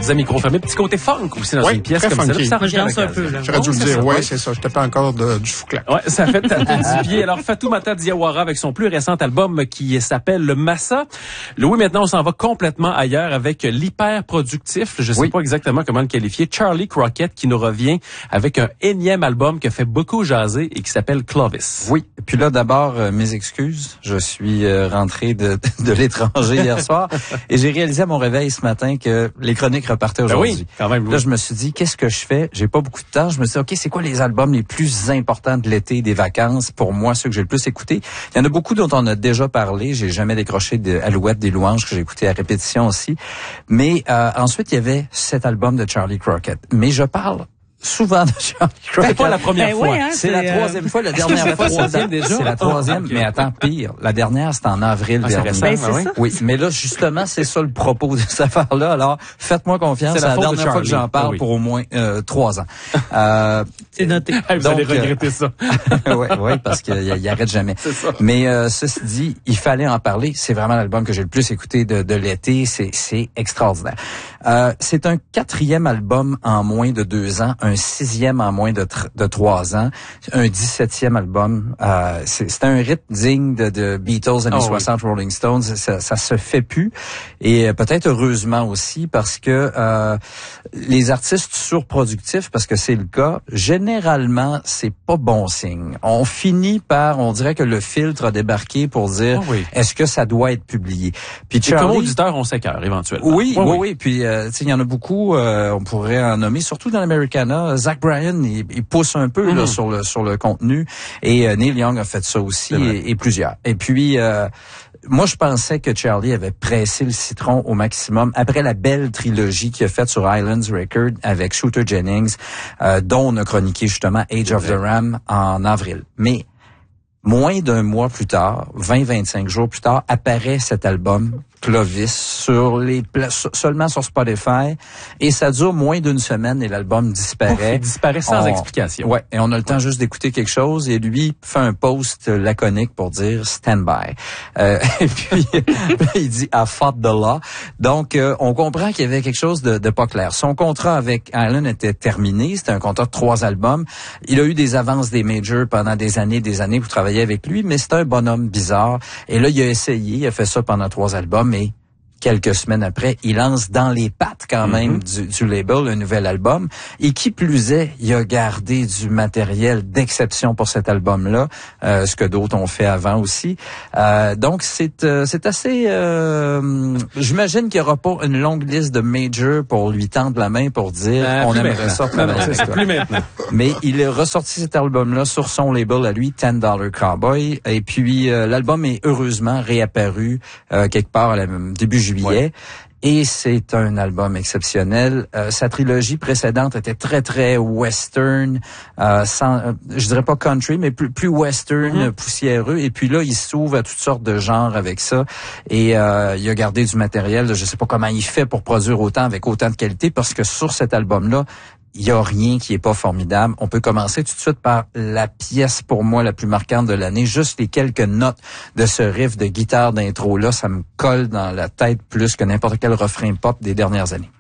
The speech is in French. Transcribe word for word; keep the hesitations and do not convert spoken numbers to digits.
disait micro fermé, petit côté funk aussi dans oui, une pièce comme funky. ça. Moi, je danse un peu, là. J'aurais dû Oh, le dire, ça, oui, ouais. c'est ça. Je tapais encore de, du fouclac. Ouais, ça fait dix pieds. Alors, Fatoumata Diawara avec son plus récent album qui s'appelle Le Massa. Louis, maintenant, on s'en va complètement ailleurs avec l'hyper-productif, je sais oui. pas exactement comment le qualifier, Charlie Crockett qui nous revient avec un énième album qui a fait beaucoup jaser et qui s'appelle Clovis. Oui. Puis là, d'abord, euh, mes excuses. Je suis euh, rentré de, de l'étranger hier soir et j'ai réalisé à mon réveil ce matin que les chroniques repartaient aujourd'hui. Ben oui, quand même. Oui. Là, je me suis dit, qu'est-ce que je fais? J'ai pas beaucoup de temps. Je me suis dit, OK, c'est quoi les albums les plus importants de l'été, des vacances? Pour moi, ceux que j'ai le plus écoutés. Il y en a beaucoup dont on a déjà parlé. J'ai jamais décroché de Alouette des louanges que j'ai écouté à répétition aussi. Mais euh, ensuite, il y avait cet album de Charlie Crockett. Mais je parle souvent de Charlie Crockett. C'est pas la première Ben fois. ouais, hein, C'est c'est, la troisième euh... fois. La Est-ce que dernière c'est la fois, troisième c'est- déjà? c'est la troisième. Ah, ok. Mais attends, pire. La dernière, c'était en avril Ah, c'est dernier. récent. Ben, c'est Ah oui. ça. Oui, mais là, justement, c'est ça le propos de cette affaire-là. Alors, faites-moi confiance. C'est C'est la la, faute de dernière fois que Charlie. j'en parle Ah oui. pour au moins euh, trois ans. Euh, C'est noté. Hey, vous Donc, allez regretter ça. oui, ouais, parce qu'il y, y arrête jamais. C'est ça. Mais euh, ceci dit, il fallait en parler. C'est vraiment l'album que j'ai le plus écouté de, de l'été. C'est, c'est extraordinaire. Euh, c'est un quatrième album en moins de deux ans, un sixième en moins de, tr- de trois ans, un dix-septième album. Euh, c'est, c'est un rythme digne de, de Beatles, années Oh, soixante, oui. Rolling Stones. Ça, ça se fait plus. Et euh, peut-être heureusement aussi parce que euh, les artistes surproductifs, parce que c'est le cas, généralement, c'est pas bon signe. On finit par, on dirait que le filtre a débarqué pour dire, Oh, oui. est-ce que ça doit être publié? Puis Et comme Charlie, auditeur, on s'écœure éventuellement. oui, Ouais, oui, oui. Puis, euh, tu sais, il y en a beaucoup. Euh, on pourrait en nommer, surtout dans l'Americana. Zach Bryan, il, il pousse un peu Mm-hmm. là sur le sur le contenu, et euh, Neil Young a fait ça aussi, et, et plusieurs. Et puis, euh, moi, je pensais que Charlie avait pressé le citron au maximum après la belle trilogie qu'il a faite sur Islands Record avec Shooter Jennings, euh, dont on a chroniqué justement Age of the Ram en avril. Mais moins d'un mois plus tard, vingt à vingt-cinq jours plus tard, apparaît cet album Clovis sur les pla- seulement sur Spotify, et ça dure moins d'une semaine et l'album disparaît. Il disparaît sans On- explication. Ouais, et on a le temps juste d'écouter quelque chose, et lui fait un post laconique pour dire stand by. Euh, et puis il dit I fought the law. Donc euh, on comprend qu'il y avait quelque chose de, de pas clair. Son contrat avec Island était terminé, c'était un contrat de trois albums. Il a eu des avances des majors pendant des années, des années pour travailler avec lui, mais c'était un bonhomme bizarre. Et là il a essayé, il a fait ça pendant trois albums, mais quelques semaines après, il lance dans les pattes quand même mm-hmm. du, du label un nouvel album. Et qui plus est, il a gardé du matériel d'exception pour cet album-là, euh, ce que d'autres ont fait avant aussi. Euh, donc, c'est euh, c'est assez... Euh, j'imagine qu'il n'y aura pas une longue liste de majors pour lui tendre la main pour dire euh, on aimerait maintenant. ça travailler avec C'est toi. plus maintenant. Mais il a ressorti cet album-là sur son label à lui, ten dollar Cowboy. Et puis, euh, l'album est heureusement réapparu euh, quelque part à la, début juillet. Ouais. Et c'est un album exceptionnel. Euh, sa trilogie précédente était très, très western, euh, sans, euh, je dirais pas country, mais plus, plus western, mm-hmm. poussiéreux. Et puis là, il s'ouvre à toutes sortes de genres avec ça. Et euh, il a gardé du matériel. Je sais pas comment il fait pour produire autant avec autant de qualité, parce que sur cet album-là, il y a rien qui est pas formidable. On peut commencer tout de suite par la pièce pour moi la plus marquante de l'année. Juste les quelques notes de ce riff de guitare d'intro là, ça me colle dans la tête plus que n'importe quel refrain pop des dernières années.